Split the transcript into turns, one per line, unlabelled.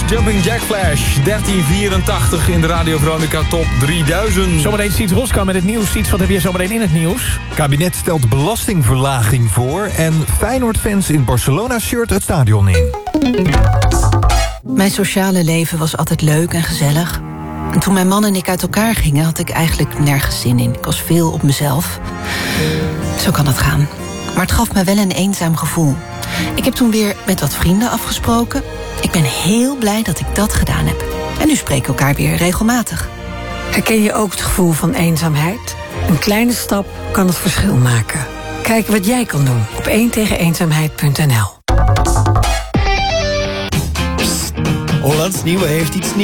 Jumping Jack Flash. 1384 in de Radio Veronica Top 3000.
Zometeen Siets Roska met het nieuws. Siets, wat heb je zometeen in het nieuws?
Kabinet stelt belastingverlaging voor en Feyenoord-fans in Barcelona-shirt het stadion in.
Mijn sociale leven was altijd leuk en gezellig. En toen mijn man en ik uit elkaar gingen, had ik eigenlijk nergens zin in. Ik was veel op mezelf. Zo kan het gaan. Maar het gaf me wel een eenzaam gevoel. Ik heb toen weer met wat vrienden afgesproken. Ik ben heel blij dat ik dat gedaan heb. En nu spreken we elkaar weer regelmatig.
Herken je ook het gevoel van eenzaamheid? Een kleine stap kan het verschil maken. Kijk wat jij kan doen op 1tegeneenzaamheid.nl.
Hollands Nieuwe heeft iets nieuws.